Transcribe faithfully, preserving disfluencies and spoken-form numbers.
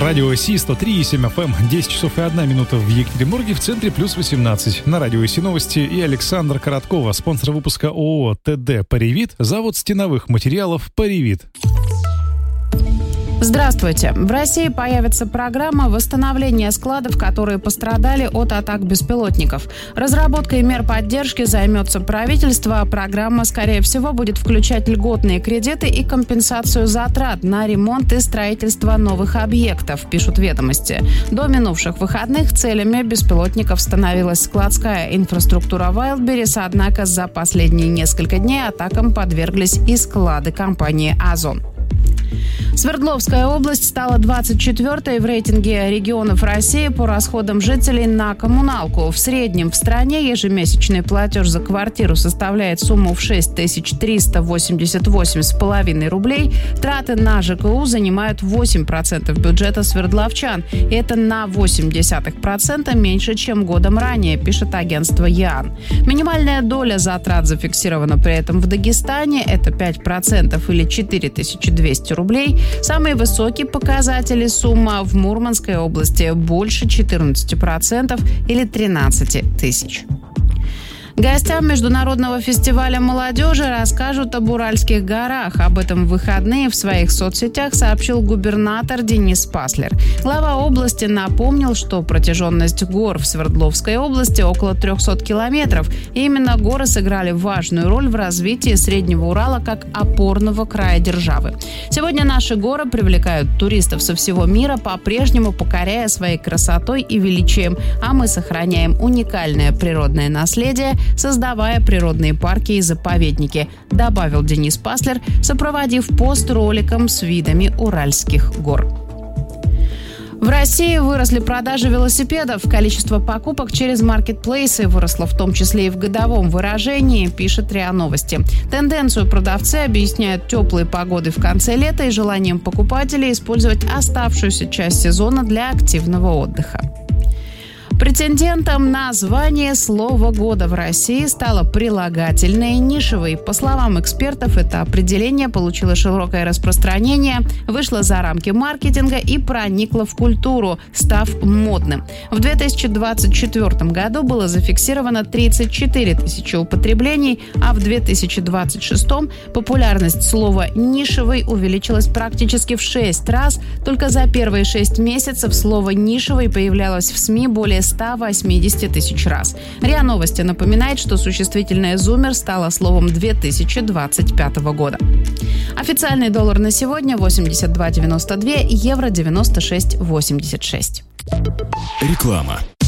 Радио Си сто три и семь эф эм, десять часов и одна минута в Екатеринбурге, в центре плюс восемнадцать. На Радио Си новости и Александр Короткова, спонсор выпуска ООО ТД «Паривит», завод стеновых материалов «Паривит». Здравствуйте. В России появится программа восстановления складов, которые пострадали от атак беспилотников. Разработкой мер поддержки займется правительство, а программа, скорее всего, будет включать льготные кредиты и компенсацию затрат на ремонт и строительство новых объектов, пишут «Ведомости». До минувших выходных целями беспилотников становилась складская инфраструктура Wildberries, однако за последние несколько дней атакам подверглись и склады компании «Озон». Свердловская область стала двадцать четвёртой в рейтинге регионов России по расходам жителей на коммуналку. В среднем в стране ежемесячный платеж за квартиру составляет сумму в шесть тысяч триста восемьдесят восемь с половиной рублей. Траты на ЖКУ занимают восемь процентов бюджета свердловчан. И это на восемь десятых процента меньше, чем годом ранее, пишет агентство ЯН. Минимальная доля затрат зафиксирована при этом в Дагестане. Это пять процентов или четыре тысячи двести рублей. Самые высокие показатели сумма в Мурманской области больше четырнадцать процентов или тринадцать тысяч. Гостям международного фестиваля молодежи расскажут об Уральских горах. Об этом в выходные в своих соцсетях сообщил губернатор Денис Паслер. Глава области напомнил, что протяженность гор в Свердловской области около триста километров. И именно горы сыграли важную роль в развитии Среднего Урала как опорного края державы. Сегодня наши горы привлекают туристов со всего мира, по-прежнему покоряя своей красотой и величием, а мы сохраняем уникальное природное наследие, создавая природные парки и заповедники, добавил Денис Паслер, сопроводив пост роликом с видами Уральских гор. В России выросли продажи велосипедов. Количество покупок через маркетплейсы выросло в том числе и в годовом выражении, пишет РИА Новости. Тенденцию продавцы объясняют теплой погодой в конце лета и желанием покупателей использовать оставшуюся часть сезона для активного отдыха. Претендентом на звание «Слово года» в России стало прилагательное «нишевый». По словам экспертов, это определение получило широкое распространение, вышло за рамки маркетинга и проникло в культуру, став модным. В две тысячи двадцать четвёртом году было зафиксировано тридцать четыре тысячи употреблений, а в две тысячи двадцать шестом популярность слова «нишевый» увеличилась практически в шесть раз. Только за первые шесть месяцев слово «нишевый» появлялось в СМИ более ста восьмидесяти тысяч раз. РИА Новости напоминает, что существительное «зумер» стало словом две тысячи двадцать пятого года. Официальный доллар на сегодня восемьдесят два девяносто два, евро девяносто шесть восемьдесят шесть. Реклама.